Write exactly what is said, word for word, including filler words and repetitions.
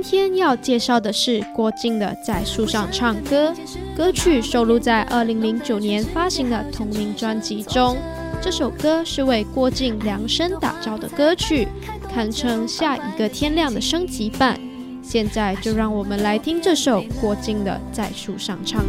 天要介绍的是郭静的《在树上唱歌》，歌曲收录在二零零九年发行的同名专辑中。这首歌是为郭静量身打造的歌曲，堪称下一个天亮的升级版。现在就让我们来听这首郭静的《在树上唱